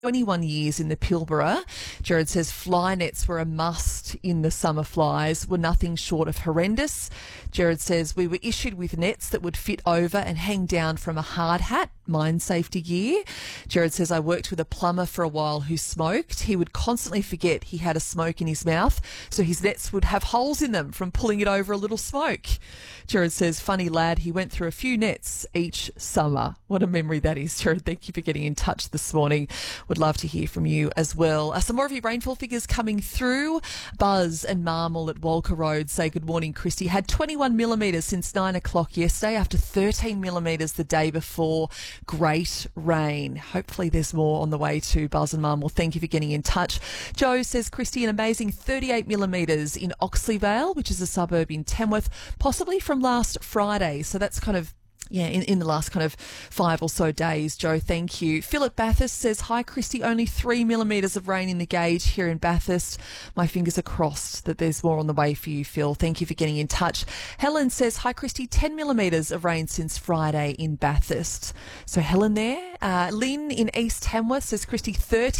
21 years in the Pilbara. Jared says fly nets were a must in the summer. Flies were nothing short of horrendous. Jared says we were issued with nets that would fit over and hang down from a hard hat, mine safety gear. Jared says I worked with a plumber for a while who smoked. He would constantly forget he had a smoke in his mouth, so his nets would have holes in them from pulling it over a little smoke. Jared says, funny lad, he went through a few nets each summer. What a memory that is, Jared. Thank you for getting in touch this morning. Would love to hear from you as well. Some more of your rainfall figures coming through. Buzz and Marmal at Walker Road say good morning, Christy. Had 21 millimetres since 9 o'clock yesterday after 13 millimetres the day before. Great rain. Hopefully there's more on the way to Buzz and Marmal. Thank you for getting in touch. Joe says, Christy, an amazing 38 millimetres in Oxleyvale, which is a suburb in Tamworth, possibly from last Friday. So that's kind of in the last kind of 5 or so days, Joe, thank you. Philip Bathurst says, hi, Christy, only 3 millimetres of rain in the gauge here in Bathurst. My fingers are crossed that there's more on the way for you, Phil. Thank you for getting in touch. Helen says, hi, Christy, 10 millimetres of rain since Friday in Bathurst. So Helen there. Lynn in East Tamworth says, Christy,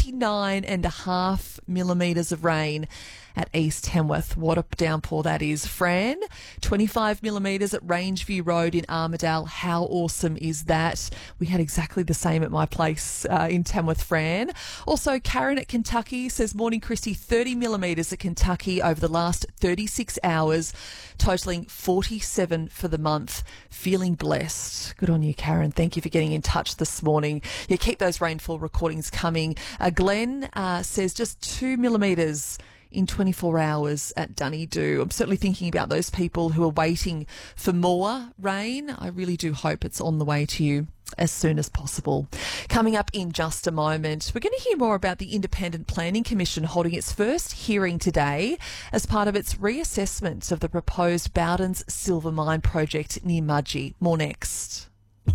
39.5 millimetres of rain at East Tamworth. What a downpour that is. Fran, 25 millimetres at Rangeview Road in Armidale. How awesome is that? We had exactly the same at my place in Tamworth, Fran. Also, Karen at Kentucky says, morning, Christy, 30 millimetres at Kentucky over the last 36 hours, totalling 47 for the month. Feeling blessed. Good on you, Karen. Thank you for getting in touch this morning. Yeah, keep those rainfall recordings coming. Glenn says just 2 millimetres in 24 hours at Dunedoo. I'm certainly thinking about those people who are waiting for more rain. I really do hope it's on the way to you as soon as possible. Coming up in just a moment, we're going to hear more about the Independent Planning Commission holding its first hearing today as part of its reassessment of the proposed Bowdens Silver Mine project near Mudgee. More next.